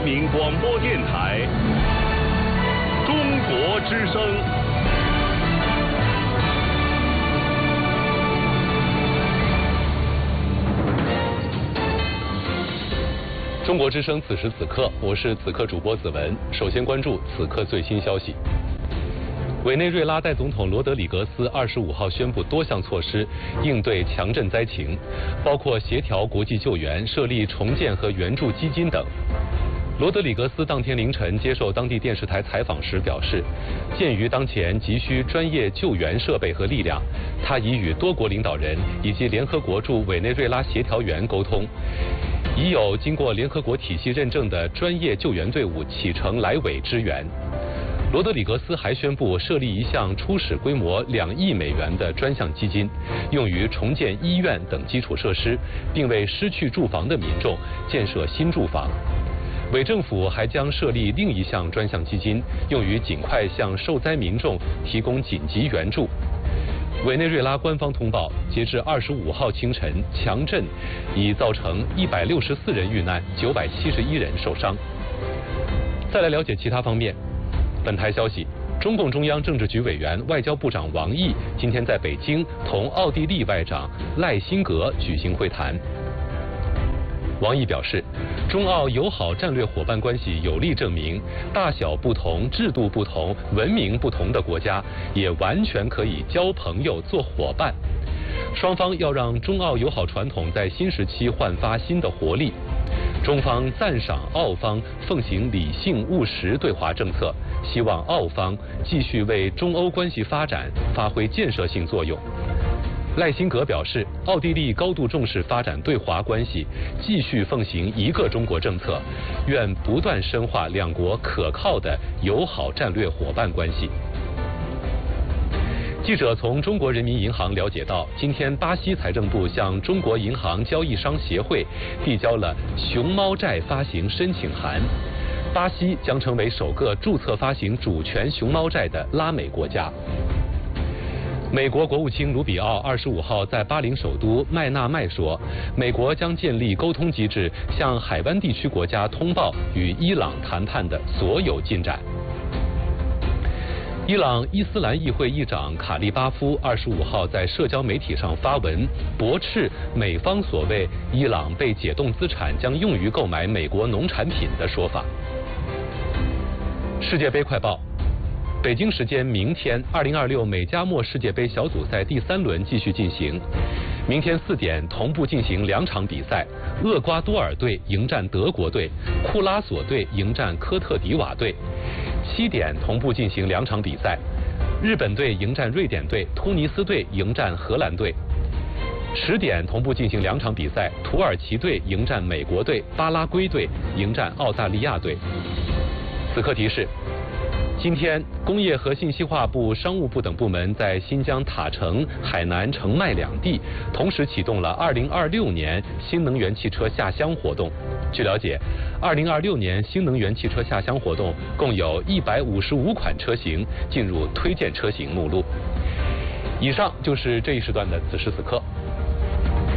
民广播电台中国之声。中国之声此时此刻，我是此刻主播子文。首先关注此刻最新消息。委内瑞拉代总统罗德里格斯25号宣布多项措施应对强震灾情，包括协调国际救援、设立重建和援助基金等。罗德里格斯当天凌晨接受当地电视台采访时表示，鉴于当前急需专业救援设备和力量，他已与多国领导人以及联合国驻委内瑞拉协调员沟通，已有经过联合国体系认证的专业救援队伍启程来委支援。罗德里格斯还宣布设立一项初始规模2亿美元的专项基金，用于重建医院等基础设施，并为失去住房的民众建设新住房。委政府还将设立另一项专项基金，用于尽快向受灾民众提供紧急援助。委内瑞拉官方通报，截至25号清晨，强震已造成164人遇难，971人受伤。再来了解其他方面。本台消息，中共中央政治局委员、外交部长王毅今天在北京同奥地利外长赖辛格举行会谈。王毅表示，中奥友好战略伙伴关系有力证明，大小不同、制度不同、文明不同的国家也完全可以交朋友、做伙伴。双方要让中奥友好传统在新时期焕发新的活力。中方赞赏澳方奉行理性务实对华政策，希望澳方继续为中欧关系发展发挥建设性作用。赖辛格表示，奥地利高度重视发展对华关系，继续奉行一个中国政策，愿不断深化两国可靠的友好战略伙伴关系。记者从中国人民银行了解到，今天巴西财政部向中国银行交易商协会递交了熊猫债发行申请函。巴西将成为首个注册发行主权熊猫债的拉美国家。美国国务卿卢比奥25号在巴林首都麦纳麦说，美国将建立沟通机制，向海湾地区国家通报与伊朗谈判的所有进展。伊朗伊斯兰议会议长卡利巴夫25号在社交媒体上发文，驳斥美方所谓伊朗被解冻资产将用于购买美国农产品的说法。世界杯快报，北京时间明天，2026美加墨世界杯小组赛第3轮继续进行。明天4点同步进行2场比赛，厄瓜多尔队迎战德国队，库拉索队迎战科特迪瓦队。7点同步进行2场比赛，日本队迎战瑞典队，突尼斯队迎战荷兰队。10点同步进行2场比赛，土耳其队迎战美国队，巴拉圭队迎战澳大利亚队。此刻提示，今天，工业和信息化部、商务部等部门在新疆塔城、海南澄迈2地同时启动了2026年新能源汽车下乡活动。据了解，2026年新能源汽车下乡活动共有155款车型进入推荐车型目录。以上就是这一时段的此时此刻。